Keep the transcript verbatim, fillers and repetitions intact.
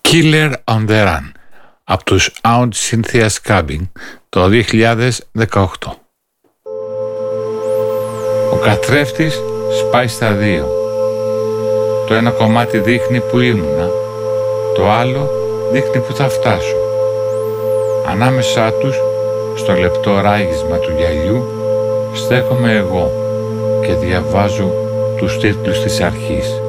Killer on the Run από τους Aunt Cynthia Scabbing το δύο χιλιάδες δεκαοκτώ. Ο καθρέφτης σπάει στα δύο. Το ένα κομμάτι δείχνει που ήμουνα, το άλλο δείχνει που θα φτάσω. Ανάμεσά τους, στο λεπτό ράγισμα του γυαλιού, στέκομαι εγώ και διαβάζω τους τίτλους της αρχής.